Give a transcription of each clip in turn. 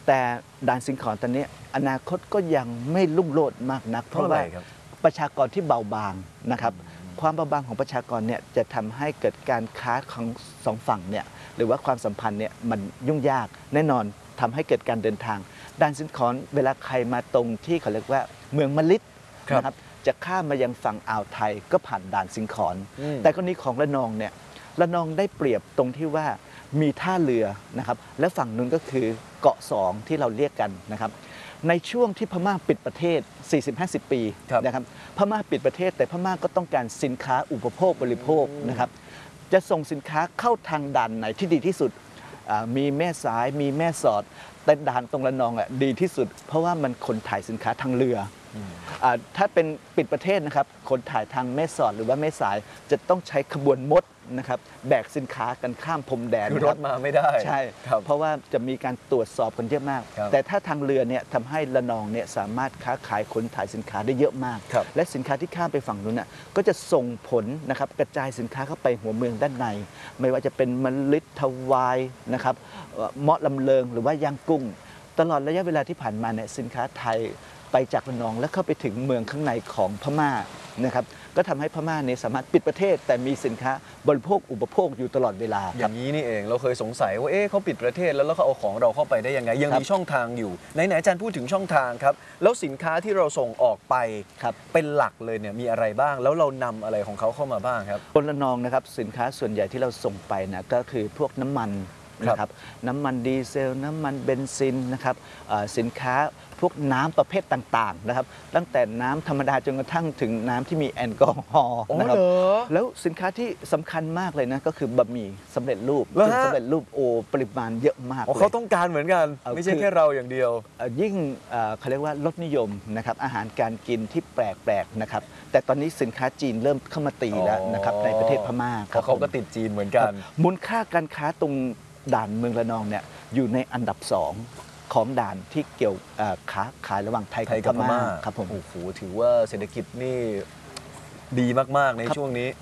แต่ด่านสิงขรตอนนี้อนาคตก็ยังไม่รุ่งโรจน์มากนักเพราะว่าประชากรที่เบาบางนะครับความเบาบางของประชากรเนี่ยจะทำให้เกิดการค้าของสองฝั่งเนี่ยหรือว่าความสัมพันธ์เนี่ยมันยุ่งยากแน่นอนทำให้เกิดการเดินทางด่านสิงขรเวลาใครมาตรงที่เขาเรียกว่าเมืองมะลิดนะครับจะข้ามมายังฝั่งอ่าวไทยก็ผ่านด่านสิงขรแต่กรณีของระนองเนี่ยระนองได้เปรียบตรงที่ว่ามีท่าเรือนะครับและฝั่งนู้นก็คือเกาะ2ที่เราเรียกกันนะครับในช่วงที่พม่าปิดประเทศ 40-50 ปีนะครับพม่าปิดประเทศแต่พม่าก็ต้องการสินค้าอุปโภคบริโภคนะครับจะส่งสินค้าเข้าทางด่านไหนที่ดีที่สุดมีแม่สายมีแม่สอดแต่ด่านตรงระนองดีที่สุดเพราะว่ามันขนถ่ายสินค้าทางเรือถ้าเป็นปิดประเทศนะครับขนถ่ายทางแม่สอดหรือว่าแม่สายจะต้องใช้ขบวนมดนะครับแบกสินค้ากันข้ามพรมแดนรถมาไม่ได้ใช่เพราะว่าจะมีการตรวจสอบกันเยอะมากแต่ถ้าทางเรือเนี่ยทำให้ระนองเนี่ยสามารถค้าขายขนถ่ายสินค้าได้เยอะมากและสินค้าที่ข้ามไปฝั่งนู้นก็จะส่งผลนะครับกระจายสินค้าเข้าไปหัวเมืองด้านในไม่ว่าจะเป็นมะลิทวายนะครับเมาะลำเลิงหรือว่ายางกุ้งตลอดระยะเวลาที่ผ่านมาเนี่ยสินค้าไทยไปจากระนองและเข้าไปถึงเมืองข้างในของพม่านะครับก็ทำให้พม่าเนี่ยสามารถปิดประเทศแต่มีสินค้าบริโภคอุปโภคอยู่ตลอดเวลาอย่างนี้นี่เองเราเคยสงสัยว่าเขาปิดประเทศแล้วเขาเอาของเราเข้าไปได้ยังไงยังมีช่องทางอยู่ไหนอาจารย์พูดถึงช่องทางครับแล้วสินค้าที่เราส่งออกไปเป็นหลักเลยเนี่ยมีอะไรบ้างแล้วเรานำอะไรของเขาเข้ามาบ้างครับบนระนองนะครับสินค้าส่วนใหญ่ที่เราส่งไปนะก็คือพวกน้ำมันนะครับน้ำมันดีเซลน้ำมันเบนซินนะครับสินค้าพวกน้ำประเภทต่างๆนะครับตั้งแต่น้ำธรรมดาจนกระทั่งถึงน้ำที่มีแอลกอฮอล์นะครับแล้วสินค้าที่สำคัญมากเลยนะก็คือบะหมี่สำเร็จรูปสำเร็จรูปปริมาณเยอะมากเขาต้องการเหมือนกันไม่ใช่แค่เราอย่างเดียวยิ่งเขาเรียกว่ารสนิยมนะครับอาหารการกินที่แปลกๆนะครับแต่ตอนนี้สินค้าจีนเริ่มเข้ามาตีแล้วนะครับในประเทศพม่าเขาก็ติดจีนเหมือนกันมูลค่าการค้าตรงด่านเมืองระนองเนี่ยอยู่ในอันดับ2ของด่านที่เกี่ยวค้าขายระหว่างไทยกับพม่าครับผมโอ้โหถือว่าเศรษฐกิจนี่ดีมากๆในช่วงนี้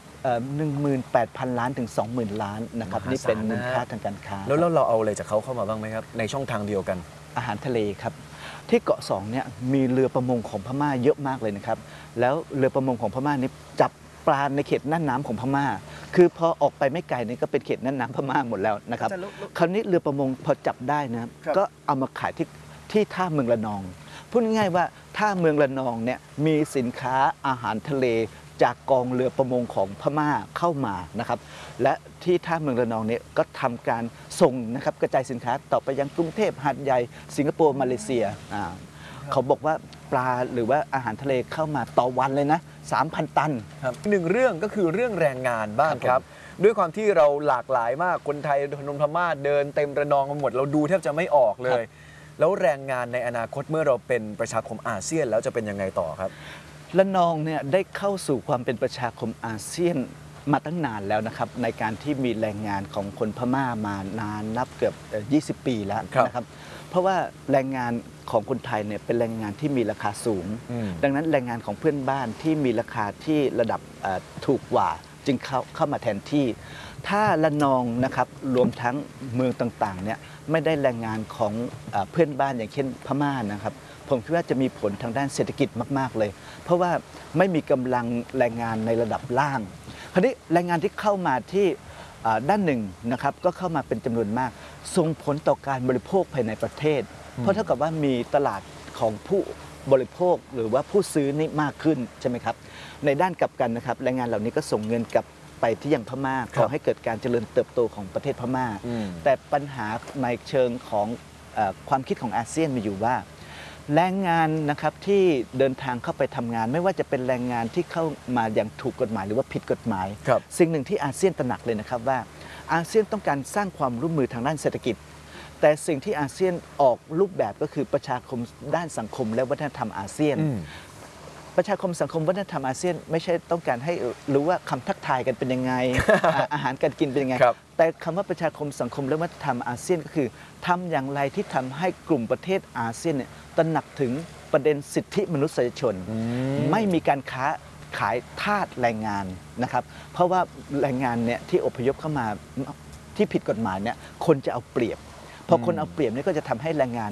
18,000 ล้านถึง 20,000 ล้านนะครับนี่เป็นมูลค่าทางการค้าแล้วเราเอาอะไรจากเขาเข้ามาบ้างไหมครับในช่องทางเดียวกันอาหารทะเลครับที่เกาะ2เนี่ยมีเรือประมงของพม่าเยอะมากเลยนะครับแล้วเรือประมงของพม่านี่จับปลาในเขตน่านน้ำของพม่าคือพอออกไปไม่ไกลนี่ก็เป็นเขตน่านน้ำพม่าหมดแล้วนะครับคราวนี้เรือประมงพอจับได้นะก็เอามาขายที่ท่าเมืองระนองพูดง่ายๆว่าท่าเมืองระนองเนี่ยมีสินค้าอาหารทะเลจากกองเรือประมงของพม่าเข้ามานะครับและที่ท่าเมืองระนองเนี่ยก็ทำการส่งนะครับกระจายสินค้าต่อไปยังกรุงเทพหาดใหญ่สิงคโปร์มาเลเซียเขาบอกว่าปลาหรือว่าอาหารทะเลเข้ามาต่อวันเลยนะ 3,000 ตันหนึ่งเรื่องก็คือเรื่องแรงงานบ้างครับด้วยความที่เราหลากหลายมากคนไทยคนพม่าเดินเต็มระนองกันหมดเราดูแทบจะไม่ออกเลยแล้วแรงงานในอนาคตเมื่อเราเป็นประชาคมอาเซียนแล้วจะเป็นยังไงต่อครับระนองเนี่ยได้เข้าสู่ความเป็นประชาคมอาเซียนมาตั้งนานแล้วนะครับในการที่มีแรงงานของคนพม่ามานานนับเกือบ20 ปีแล้วนะครับเพราะว่าแรงงานของคนไทยเนี่ยเป็นแรงงานที่มีราคาสูงดังนั้นแรงงานของเพื่อนบ้านที่มีราคาที่ระดับถูกกว่าจึงเข้ามาแทนที่ถ้าระนองนะครับรวมทั้งเมืองต่างๆเนี่ยไม่ได้แรงงานของเพื่อนบ้านอย่างเช่นพม่านะครับผมคิดว่าจะมีผลทางด้านเศรษฐกิจมากๆเลยเพราะว่าไม่มีกำลังแรงงานในระดับล่างคราวนี้แรงงานที่เข้ามาที่ด้านหนึ่งนะครับก็เข้ามาเป็นจำนวนมากส่งผลต่อการบริโภคภายในประเทศเพราะเท่ากับว่ามีตลาดของผู้บริโภคหรือว่าผู้ซื้อนี่มากขึ้นใช่ไหมครับในด้านกลับกันนะครับแรงงานเหล่านี้ก็ส่งเงินกลับไปที่ยังพม่าขอให้เกิดการเจริญเติบโตของประเทศพม่าแต่ปัญหาในเชิงของความคิดของอาเซียนมีอยู่ว่าแรงงานนะครับที่เดินทางเข้าไปทำงานไม่ว่าจะเป็นแรงงานที่เข้ามาอย่างถูกกฎหมายหรือว่าผิดกฎหมายสิ่งหนึ่งที่อาเซียนตระหนักเลยนะครับว่าอาเซียนต้องการสร้างความร่วมมือทางด้านเศรษฐกิจแต่สิ่งที่อาเซียนออกรูปแบบก็คือประชาคมด้านสังคมและวัฒนธรรมอาเซียนประชาคมสังคมวัฒนธรรมอาเซียนไม่ใช่ต้องการให้รู้ว่าคำทักทายกันเป็นยังไง อาหารการกินเป็นยังไงแต่คำว่าประชาคมสังคมและวัฒนธรรมอาเซียนก็คือทำอย่างไรที่ทำให้กลุ่มประเทศอาเซียนเนี่ยตระหนักถึงประเด็นสิทธิมนุษยชนไม่มีการค้าขายทาสแรงงานนะครับเพราะว่าแรงงานเนี่ยที่อพยพเข้ามาที่ผิดกฎหมายเนี่ยคนจะเอาเปรียบพอคนเอาเปรียบนี่ก็จะทำให้แรงงาน